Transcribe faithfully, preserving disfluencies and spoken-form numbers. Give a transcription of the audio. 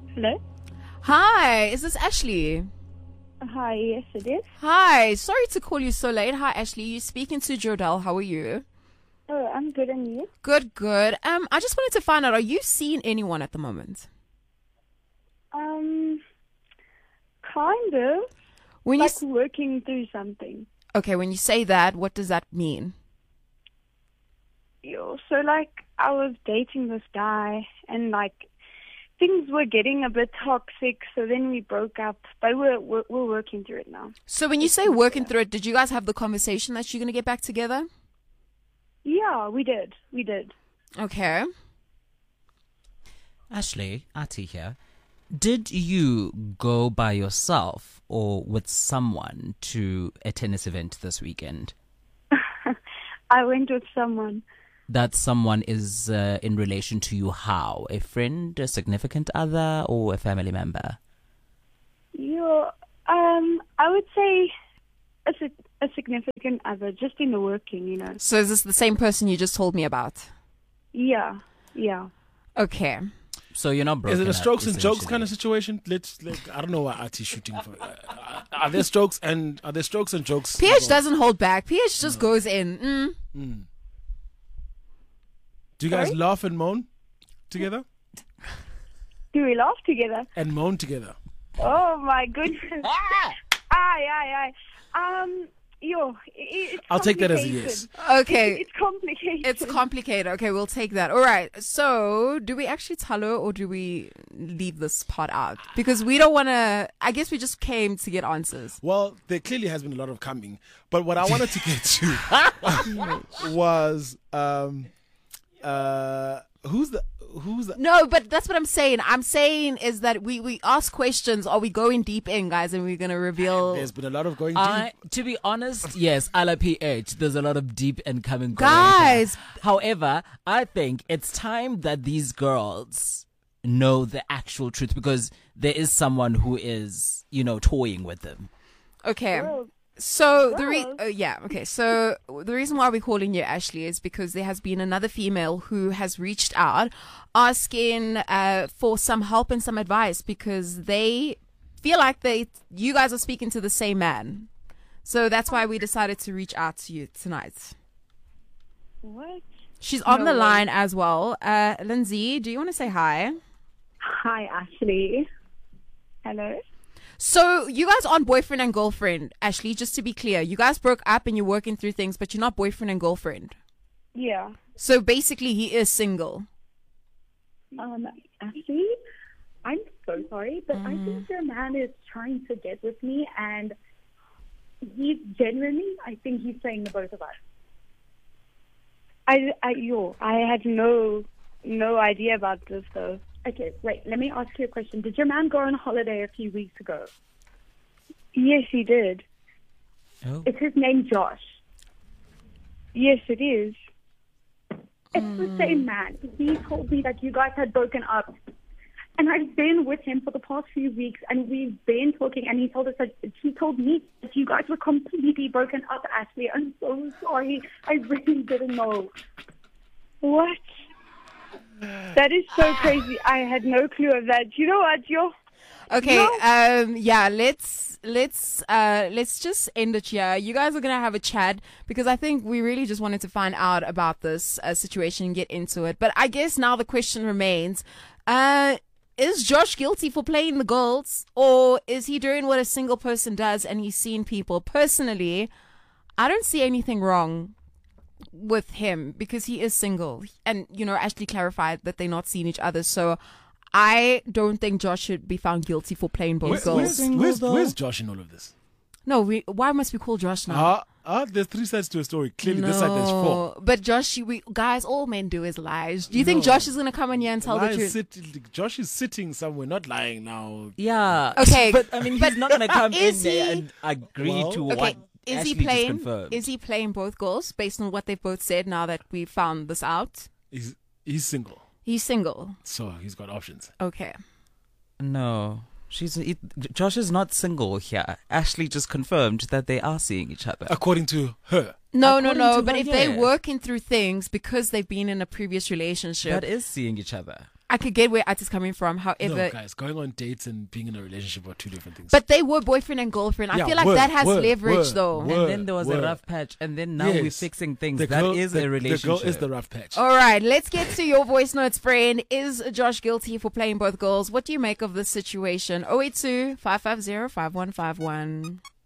Hello? Hi, is this Ashley? Hi, yes it is. Hi, sorry to call you so late. Hi, Ashley. You speaking to Jodelle. How are you? Oh, I'm good, and you? Good, good. Um, I just wanted to find out, are you seeing anyone at the moment? Um, kind of. When you Like s- working through something. okay, when you say that, what does that mean? Yo, so like, I was dating this guy, and like, things were getting a bit toxic, so then we broke up, but we're, we're, we're working through it now. So when you say working through it, did you guys have the conversation that you're going to get back together? Yeah, we did. We did. Okay. Ashley, Ati here. Did you go by yourself or with someone to a tennis event this weekend? I went with someone. That someone is uh, in relation to you how? A friend, a significant other, or a family member? Yo, um, I would say a, si- a significant other, just in the working, you know. So is this the same person you just told me about? Yeah, yeah. Okay. So you're not broken Is it a up, strokes and jokes kind of essentially. situation? Let's. Like, I don't know what Artie's shooting for. Uh, are there strokes and are there strokes and jokes? P H involved? doesn't hold back. P H just goes in. Mm. Mm. Do you guys Sorry? laugh and moan together? Do we laugh together? And moan together. Oh my goodness. Aye, aye, aye. Um, yo, it, it's I'll take that as a complicated. yes. Okay. It's complicated. It's complicated. Okay, we'll take that. All right. So, do we actually tell her or do we leave this part out? Because we don't want to. I guess we just came to get answers. Well, there clearly has been a lot of coming, but what I wanted to get to was um, uh, who's the who's the No, but that's what I'm saying. I'm saying is that we, we ask questions. Are we going deep in, guys? And we're going to reveal. There's been a lot of going deep. I, to be honest, yes, a la P H, there's a lot of deep and coming. Guys. However, I think it's time that these girls know the actual truth because there is someone who is, you know, toying with them. Okay. Well, So the re- Well. uh, yeah, okay. So the reason why we're calling you Ashley is because there has been another female who has reached out asking uh, for some help and some advice because they feel like they you guys are speaking to the same man. So that's why we decided to reach out to you tonight. what? She's on No the way. line as well. Uh, Lindsay, do you want to say hi? Hi, Ashley. Hello? So you guys aren't boyfriend and girlfriend, Ashley, just to be clear. You guys broke up and you're working through things, but you're not boyfriend and girlfriend. Yeah. So basically he is single. Um, Ashley, I'm so sorry, but I think your man is trying to get with me, and he genuinely, I think he's playing the both of us. I, I, yo, I had no, no idea about this though. Okay, wait, let me ask you a question. Did your man go on holiday a few weeks ago? Yes, he did. Oh. Is his name Josh? Yes, it is. It's the same man. He told me that you guys had broken up. And I've been with him for the past few weeks, and we've been talking, and he told us that he told me that you guys were completely broken up, Ashley. I'm so sorry. I really didn't know. What? That is so crazy. I had no clue of that. You know what? You're Okay, um, yeah, let's let's uh let's just end it here. You guys are gonna have a chat because I think we really just wanted to find out about this uh, situation and get into it. But I guess now the question remains: uh, is Josh guilty for playing the girls, or is he doing what a single person does and he's seeing people? Personally, I don't see anything wrong with him because he is single, and you know, Ashley clarified that they're not seeing each other, so. I don't think Josh should be found guilty for playing both Where- girls. where's, where's, where's Josh in all of this? No, we, why must we call Josh now? Ah, ah, there's three sides to a story. Clearly, this side there's four. No, but Josh, we guys, all men do is lies. Do you think Josh is gonna come in here and tell Lie the truth? sit- Josh is sitting somewhere, not lying now. Yeah. Okay, But I mean, but he's not going to come in is there he- and agree Well- to Okay, what is Ashley he just playing? confirmed. Is he playing both girls based on what they've both said? Now that we found this out, He's he's single, he's single. so he's got options. Okay. No. She's he, Josh is not single here. Ashley just confirmed that they are seeing each other. According to her. No, no, According no. to But her, if they're yeah. working through things because they've been in a previous relationship, That is seeing each other. I could get where At is coming from. However, No, guys, going on dates and being in a relationship are two different things. but they were boyfriend and girlfriend. I Yeah, feel like were, that has were, leverage, were, though. were. And then there was a word. rough patch, and then now we're Yes. fixing things. The That girl- is the, a relationship. The girl is the rough patch. All right, let's get to your voice notes, friend. Is Josh guilty for playing both girls? What do you make of this situation? oh eight two, five five zero, five one five one.